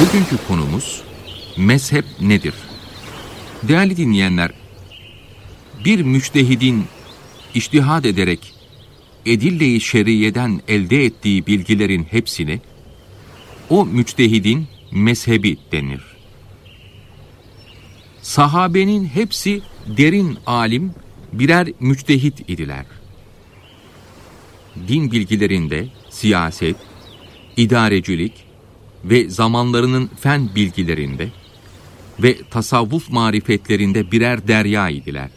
Bugünkü konumuz mezhep nedir? Değerli dinleyenler, bir müçtehidin içtihad ederek edille-i şer'iyeden elde ettiği bilgilerin hepsini o müçtehidin mezhebi denir. Sahabenin hepsi derin alim, birer müçtehit idiler. Din bilgilerinde siyaset, idarecilik ve zamanlarının fen bilgilerinde ve tasavvuf marifetlerinde birer derya idiler.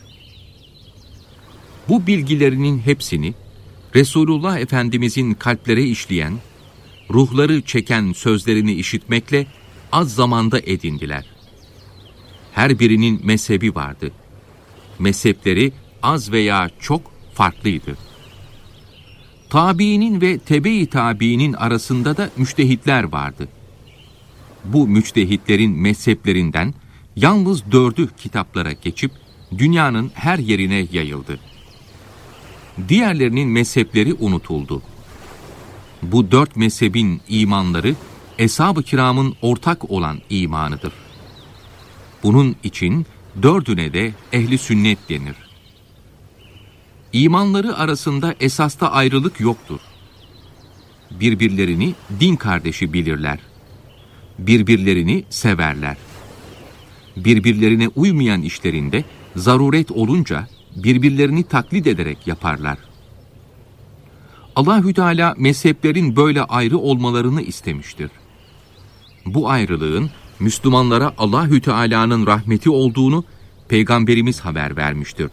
Bu bilgilerinin hepsini Resulullah Efendimizin kalplere işleyen, ruhları çeken sözlerini işitmekle az zamanda edindiler. Her birinin mezhebi vardı. Mezhepleri az veya çok farklıydı. Tabiinin ve tebe-i tabiinin arasında da müçtehitler vardı. Bu müçtehitlerin mezheplerinden yalnız 4'ü kitaplara geçip dünyanın her yerine yayıldı. Diğerlerinin mezhepleri unutuldu. Bu 4 mezhebin imanları Eshab-ı Kiram'ın ortak olan imanıdır. Bunun için 4'üne de ehli sünnet denir. İmanları arasında esasta ayrılık yoktur. Birbirlerini din kardeşi bilirler. Birbirlerini severler. Birbirlerine uymayan işlerinde zaruret olunca birbirlerini taklit ederek yaparlar. Allahü Teala mezheplerin böyle ayrı olmalarını istemiştir. Bu ayrılığın Müslümanlara Allahü Teala'nın rahmeti olduğunu Peygamberimiz haber vermiştir.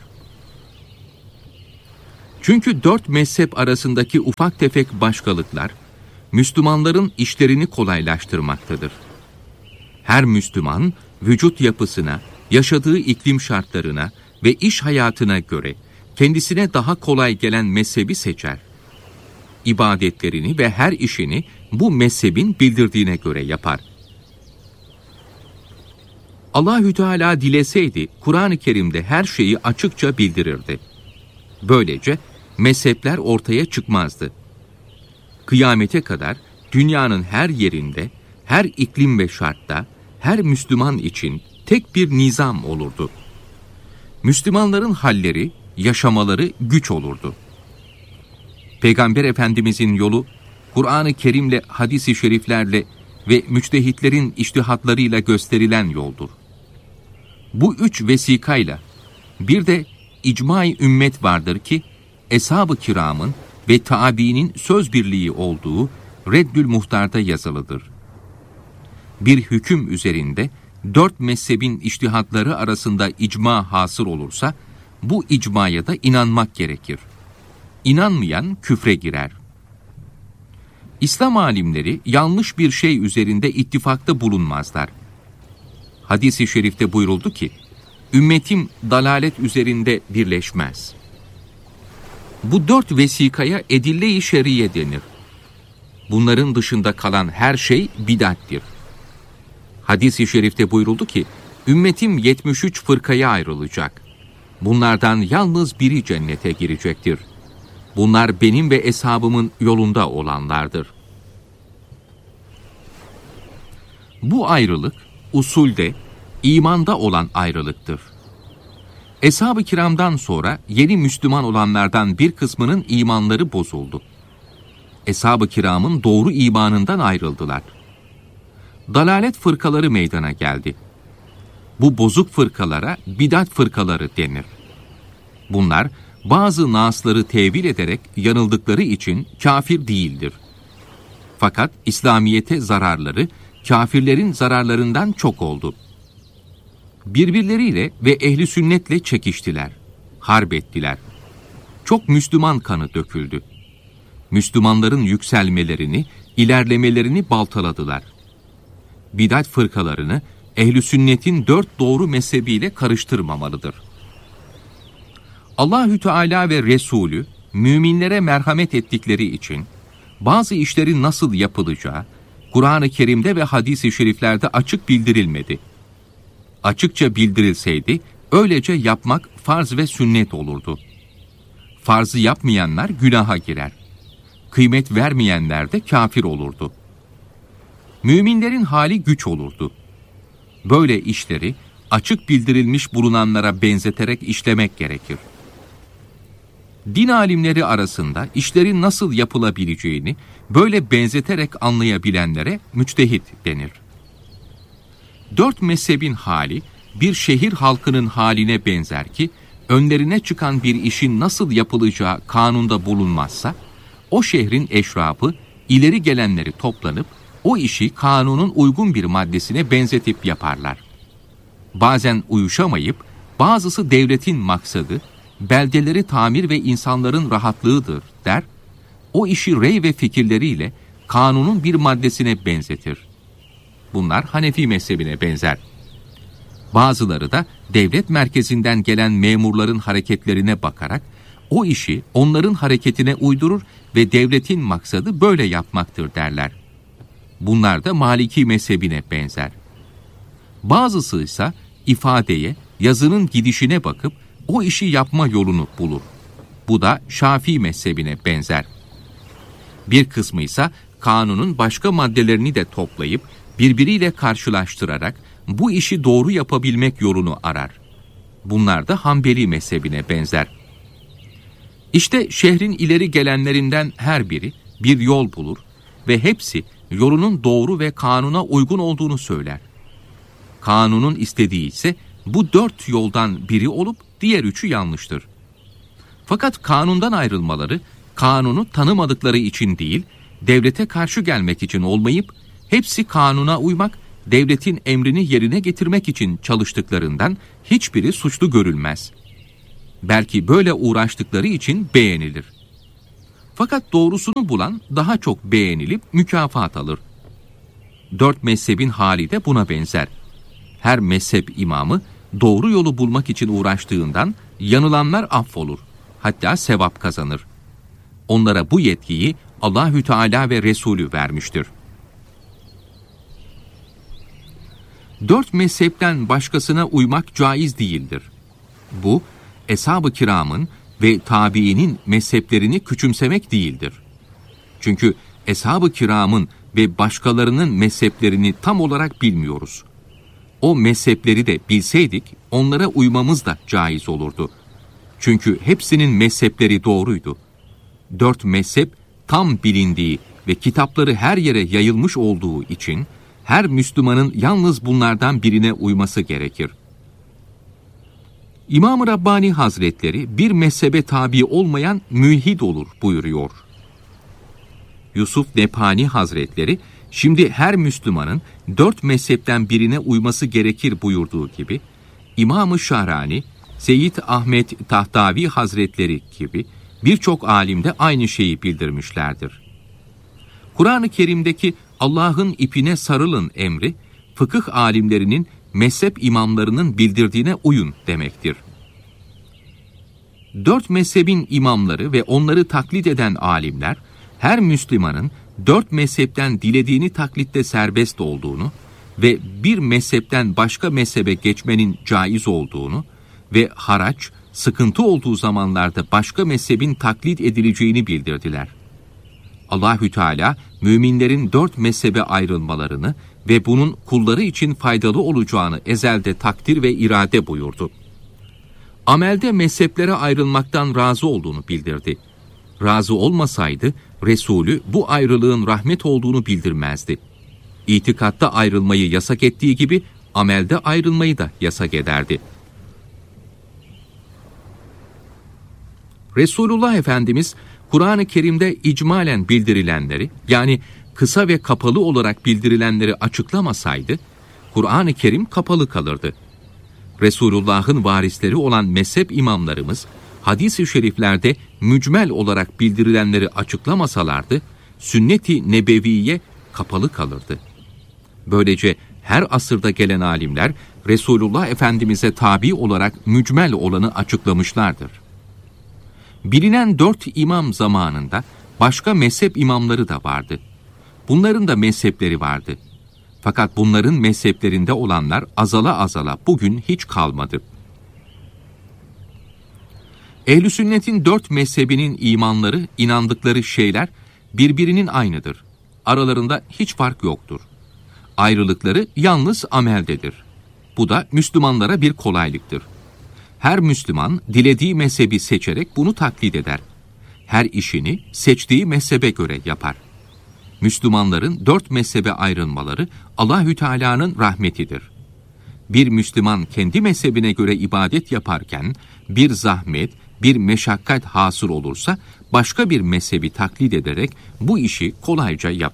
Çünkü 4 mezhep arasındaki ufak tefek başkalıklar, Müslümanların işlerini kolaylaştırmaktadır. Her Müslüman, vücut yapısına, yaşadığı iklim şartlarına ve iş hayatına göre kendisine daha kolay gelen mezhebi seçer. İbadetlerini ve her işini bu mezhebin bildirdiğine göre yapar. Allahü Teala dileseydi, Kur'an-ı Kerim'de her şeyi açıkça bildirirdi. Böylece mezhepler ortaya çıkmazdı. Kıyamete kadar dünyanın her yerinde, her iklim ve şartta, her Müslüman için tek bir nizam olurdu. Müslümanların halleri, yaşamaları güç olurdu. Peygamber Efendimizin yolu, Kur'an-ı Kerim'le, hadis-i şeriflerle ve müçtehitlerin içtihatlarıyla gösterilen yoldur. Bu 3 vesikayla, bir de icma-i ümmet vardır ki, Eshab-ı Kiram'ın ve tabiinin söz birliği olduğu Reddül Muhtar'da yazılıdır. Bir hüküm üzerinde 4 mezhebin içtihatları arasında icma hasıl olursa, bu icmaya da inanmak gerekir. İnanmayan küfre girer. İslam alimleri yanlış bir şey üzerinde ittifakta bulunmazlar. Hadis-i şerifte buyuruldu ki, ümmetim dalalet üzerinde birleşmez. Bu 4 vesikaya edille-i şer'iye denir. Bunların dışında kalan her şey bid'attir. Hadis-i şerifte buyuruldu ki, ümmetim 73 fırkaya ayrılacak. Bunlardan yalnız biri cennete girecektir. Bunlar benim ve eshabımın yolunda olanlardır. Bu ayrılık, usulde, imanda olan ayrılıktır. Eshab-ı Kiram'dan sonra yeni Müslüman olanlardan bir kısmının imanları bozuldu. Eshab-ı Kiram'ın doğru imanından ayrıldılar. Dalalet fırkaları meydana geldi. Bu bozuk fırkalara bid'at fırkaları denir. Bunlar bazı nasları tevil ederek yanıldıkları için kafir değildir. Fakat İslamiyete zararları kafirlerin zararlarından çok oldu. Birbirleriyle ve ehli sünnetle çekiştiler, harp ettiler. Çok Müslüman kanı döküldü. Müslümanların yükselmelerini, ilerlemelerini baltaladılar. Bid'at fırkalarını ehli sünnetin 4 doğru mezhebiyle karıştırmamalıdır. Allahü Teala ve Resulü müminlere merhamet ettikleri için bazı işlerin nasıl yapılacağı Kur'an-ı Kerim'de ve hadis-i şeriflerde açık bildirilmedi. Açıkça bildirilseydi öylece yapmak farz ve sünnet olurdu. Farzı yapmayanlar günaha girer. Kıymet vermeyenler de kafir olurdu. müminlerin hali güç olurdu. Böyle işleri açık bildirilmiş bulunanlara benzeterek işlemek gerekir. Din alimleri arasında işlerin nasıl yapılabileceğini böyle benzeterek anlayabilenlere müçtehit denir. 4 mezhebin hali bir şehir halkının haline benzer ki, önlerine çıkan bir işin nasıl yapılacağı kanunda bulunmazsa, o şehrin eşrafı ileri gelenleri toplanıp o işi kanunun uygun bir maddesine benzetip yaparlar. Bazen uyuşamayıp, bazısı devletin maksadı, beldeleri tamir ve insanların rahatlığıdır der, o işi rey ve fikirleriyle kanunun bir maddesine benzetir. Bunlar Hanefi mezhebine benzer. Bazıları da devlet merkezinden gelen memurların hareketlerine bakarak, o işi onların hareketine uydurur ve devletin maksadı böyle yapmaktır derler. Bunlar da Maliki mezhebine benzer. Bazısı ise ifadeye, yazının gidişine bakıp o işi yapma yolunu bulur. Bu da Şafii mezhebine benzer. Bir kısmı ise kanunun başka maddelerini de toplayıp birbiriyle karşılaştırarak bu işi doğru yapabilmek yolunu arar. Bunlar da Hanbeli mezhebine benzer. İşte şehrin ileri gelenlerinden her biri bir yol bulur ve hepsi yolunun doğru ve kanuna uygun olduğunu söyler. Kanunun istediği ise bu 4 yoldan biri olup diğer 3'ü yanlıştır. Fakat kanundan ayrılmaları, kanunu tanımadıkları için değil, devlete karşı gelmek için olmayıp, hepsi kanuna uymak, devletin emrini yerine getirmek için çalıştıklarından hiçbiri suçlu görülmez. Belki böyle uğraştıkları için beğenilir. Fakat doğrusunu bulan daha çok beğenilip mükafat alır. 4 mezhebin hali de buna benzer. Her mezhep imamı doğru yolu bulmak için uğraştığından yanılanlar affolur. Hatta sevap kazanır. Onlara bu yetkiyi Allahü Teala ve Resulü vermiştir. 4 mezhepten başkasına uymak caiz değildir. Bu, Eshab-ı Kiram'ın ve tabiinin mezheplerini küçümsemek değildir. Çünkü Eshab-ı Kiram'ın ve başkalarının mezheplerini tam olarak bilmiyoruz. O mezhepleri de bilseydik onlara uymamız da caiz olurdu. Çünkü hepsinin mezhepleri doğruydu. 4 mezhep tam bilindiği ve kitapları her yere yayılmış olduğu için her Müslümanın yalnız bunlardan birine uyması gerekir. İmam-ı Rabbani Hazretleri bir mezhebe tabi olmayan mülhid olur buyuruyor. Yusuf Nebhani Hazretleri şimdi her Müslümanın 4 mezhepten birine uyması gerekir buyurduğu gibi, İmam-ı Şahrani, Seyyid Ahmet Tahtavi Hazretleri gibi birçok alim de aynı şeyi bildirmişlerdir. Kur'an-ı Kerim'deki Allah'ın ipine sarılın emri, fıkıh alimlerinin mezhep imamlarının bildirdiğine uyun demektir. 4 mezhebin imamları ve onları taklit eden alimler, her Müslümanın 4 mezhepten dilediğini taklitte serbest olduğunu ve bir mezhepten başka mezhebe geçmenin caiz olduğunu ve haraç, sıkıntı olduğu zamanlarda başka mezhebin taklit edileceğini bildirdiler. Allahü Teala müminlerin 4 mezhebe ayrılmalarını ve bunun kulları için faydalı olacağını ezelde takdir ve irade buyurdu. Amelde mezheplere ayrılmaktan razı olduğunu bildirdi. Razı olmasaydı Resulü bu ayrılığın rahmet olduğunu bildirmezdi. İtikatta ayrılmayı yasak ettiği gibi amelde ayrılmayı da yasak ederdi. Resulullah Efendimiz Kur'an-ı Kerim'de icmalen bildirilenleri, yani kısa ve kapalı olarak bildirilenleri açıklamasaydı, Kur'an-ı Kerim kapalı kalırdı. Resulullah'ın varisleri olan mezhep imamlarımız, hadis-i şeriflerde mücmel olarak bildirilenleri açıklamasalardı, sünnet-i nebeviye kapalı kalırdı. Böylece her asırda gelen alimler, Resulullah Efendimiz'e tabi olarak mücmel olanı açıklamışlardır. Bilinen 4 imam zamanında başka mezhep imamları da vardı. Bunların da mezhepleri vardı. Fakat bunların mezheplerinde olanlar azala azala bugün hiç kalmadı. Ehl-i sünnetin 4 mezhebinin imanları, inandıkları şeyler birbirinin aynıdır. Aralarında hiç fark yoktur. Ayrılıkları yalnız ameldedir. Bu da Müslümanlara bir kolaylıktır. Her Müslüman dilediği mezhebi seçerek bunu taklit eder. Her işini seçtiği mezhebe göre yapar. Müslümanların 4 mezhebe ayrılmaları Allahü Teala'nın rahmetidir. Bir Müslüman kendi mezhebine göre ibadet yaparken bir zahmet, bir meşakkat hasıl olursa başka bir mezhebi taklit ederek bu işi kolayca yapar.